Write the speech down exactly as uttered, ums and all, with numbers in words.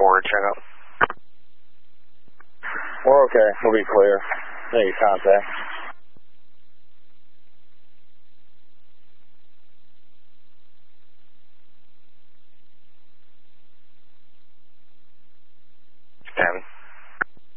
forward, check out. We're okay. We'll be clear. Make contact.